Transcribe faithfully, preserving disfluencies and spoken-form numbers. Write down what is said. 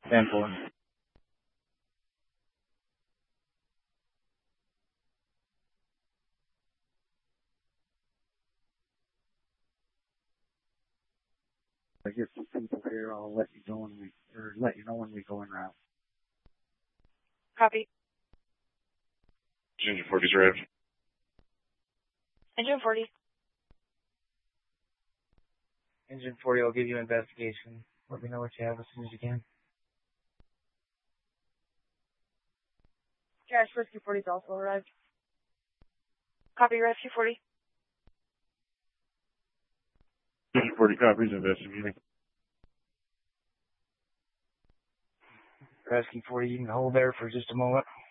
ten four. I get some people here. I'll let you know when we, or let you know when we go in route. Copy. Engine forty's arrived. Engine forty. Engine forty, I'll give you investigation. Let me know what you have as soon as you can. Cash Rescue forty's also arrived. Copy, Rescue forty. Engine forty copies, investigating. Rescue forty, you can hold there for just a moment.